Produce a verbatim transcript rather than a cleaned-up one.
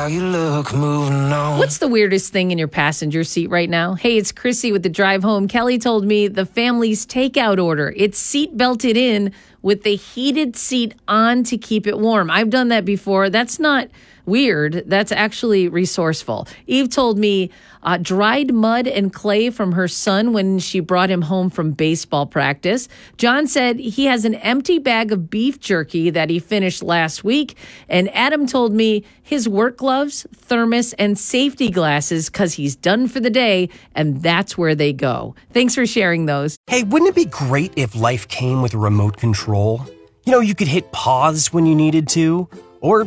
how you look moving on. What's the weirdest thing in your passenger seat right now? Hey, it's Chrissy with the drive home. Kelly told me the family's takeout order. It's seat belted in with the heated seat on to keep it warm. I've done that before. That's not weird. That's actually resourceful. Eve told me uh, dried mud and clay from her son when she brought him home from baseball practice. John said he has an empty bag of beef jerky that he finished last week. And Adam told me his work gloves, thermos, and safety glasses because he's done for the day, and that's where they go. Thanks for sharing those. Hey, wouldn't it be great if life came with a remote control? You know, you could hit pause when you needed to, or